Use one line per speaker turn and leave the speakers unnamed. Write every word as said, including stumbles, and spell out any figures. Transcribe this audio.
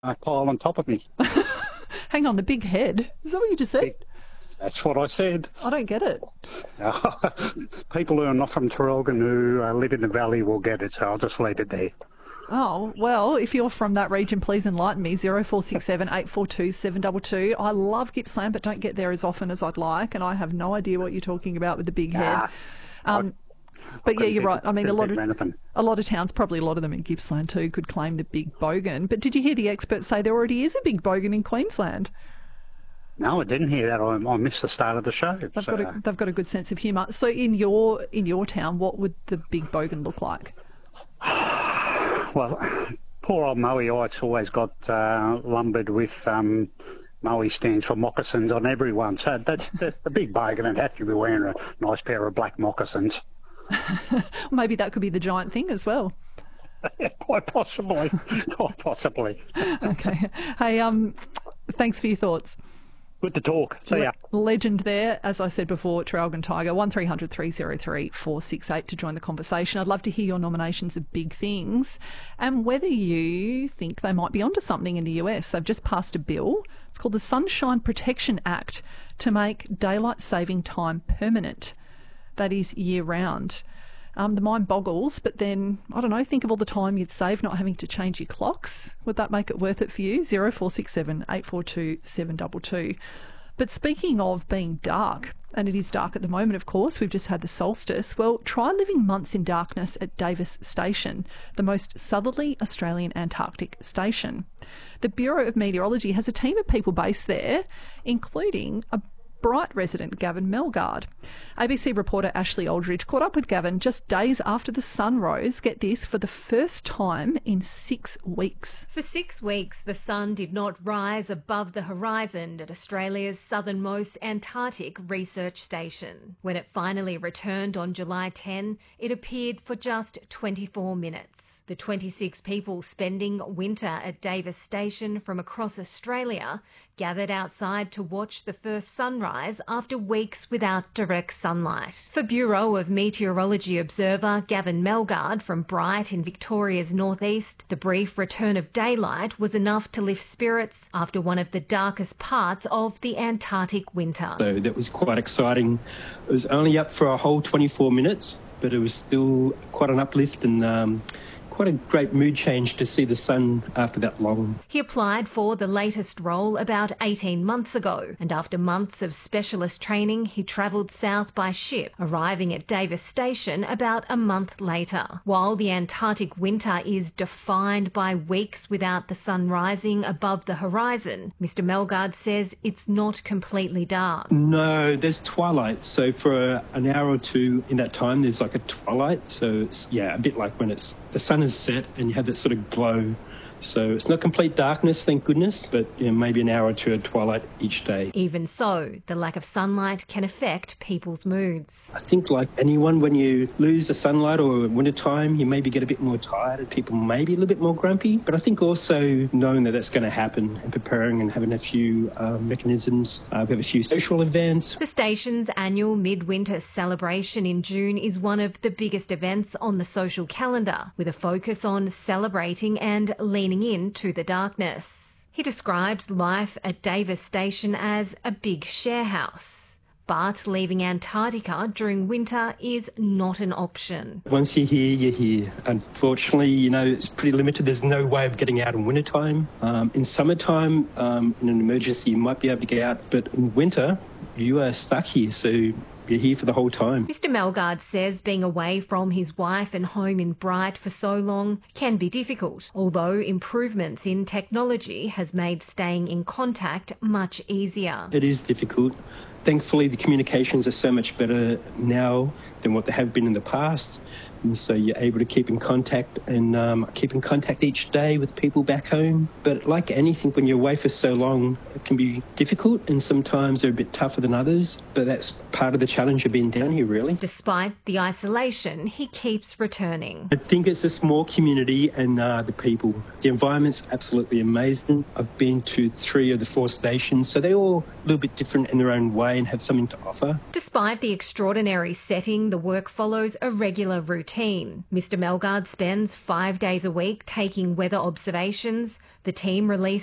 a pile on top of me.
Hang on, the big head? Is that what you just said?
Big, that's what I said.
I don't get it.
People who are not from Traralgon who uh, live in the valley will get it, so I'll just leave it there.
Oh, well, if you're from that region, please enlighten me. zero four six seven, eight four two, seven two two. I love Gippsland, but don't get there as often as I'd like, and I have no idea what you're talking about with the big head.
Nah,
um, but yeah, you're right. I mean, a lot of
anything.
a lot of towns, probably a lot of them in Gippsland too, could claim the big bogan. But did you hear the experts say there already is a big bogan in Queensland?
No, I didn't hear that. I, I missed the start of the show.
They've
so.
got a, they've got a good sense of humour. So in your in your town, what would the big bogan look like?
Well, poor old Moeite's always got uh, lumbered with um, Moe stands for moccasins on everyone. So that, that, the big bogan would have to be wearing a nice pair of black moccasins.
Maybe that could be the giant thing as well.
Quite possibly. Quite possibly.
Okay. Hey, um, thanks for your thoughts.
Good to talk. See ya.
Le- legend there, as I said before, Traralgon Tiger, one three hundred, three oh three, four six eight to join the conversation. I'd love to hear your nominations of big things and whether you think they might be onto something in the U S. They've just passed a bill. It's called the Sunshine Protection Act to make daylight saving time permanent. That is year round. Um, the mind boggles, but then, I don't know, think of all the time you'd save not having to change your clocks. Would that make it worth it for you? zero four six seven, eight four two, seven two two. But speaking of being dark, and it is dark at the moment, of course, we've just had the solstice, well, try living months in darkness at Davis Station, the most southerly Australian Antarctic station. The Bureau of Meteorology has a team of people based there, including a Bright resident Gavin Melgard. A B C reporter Ashley Aldridge caught up with Gavin just days after the sun rose, get this, for the first time in six weeks.
For six weeks, the sun did not rise above the horizon at Australia's southernmost Antarctic research station. When it finally returned on July tenth, it appeared for just twenty-four minutes. The twenty-six people spending winter at Davis Station from across Australia gathered outside to watch the first sunrise after weeks without direct sunlight. For Bureau of Meteorology observer Gavin Melgard from Bright in Victoria's northeast, the brief return of daylight was enough to lift spirits after one of the darkest parts of the Antarctic winter.
So that was quite exciting. It was only up for a whole twenty-four minutes, but it was still quite an uplift and um, quite a great mood change to see the sun after that long.
He applied for the latest role about eighteen months ago, and after months of specialist training, he travelled south by ship, arriving at Davis Station about a month later. While the Antarctic winter is defined by weeks without the sun rising above the horizon, Mister Melgard says it's not completely dark.
No, there's twilight. So for an hour or two in that time, there's like a twilight. So it's, yeah, a bit like when it's the sun is set and you have that sort of glow. So it's not complete darkness, thank goodness, but you know, maybe an hour or two of twilight each day.
Even so, the lack of sunlight can affect people's moods.
I think like anyone, when you lose the sunlight or winter time, you maybe get a bit more tired and people may be a little bit more grumpy. But I think also knowing that that's going to happen and preparing and having a few uh, mechanisms, uh, we have a few social events.
The station's annual midwinter celebration in June is one of the biggest events on the social calendar, with a focus on celebrating and leaning into the darkness. He describes life at Davis Station as a big share house, but leaving Antarctica during winter is not an option.
Once you're here, you're here. Unfortunately, you know, it's pretty limited. There's no way of getting out in wintertime. Um, in summertime, um, in an emergency, you might be able to get out, but in winter, you are stuck here, so you're here for the whole time.
Mister Melgard says being away from his wife and home in Bright for so long can be difficult, although improvements in technology has made staying in contact much easier.
It is difficult. Thankfully, the communications are so much better now than what they have been in the past. And so you're able to keep in contact and um, keep in contact each day with people back home. But like anything, when you're away for so long, it can be difficult and sometimes they're a bit tougher than others. But that's part of the challenge of being down here, really.
Despite the isolation, he keeps returning.
I think it's a small community and uh, the people. The environment's absolutely amazing. I've been to three of the four stations, so they all a little bit different in their own way and have something to offer.
Despite the extraordinary setting, the work follows a regular routine. Mister Melgard spends five days a week taking weather observations. The team release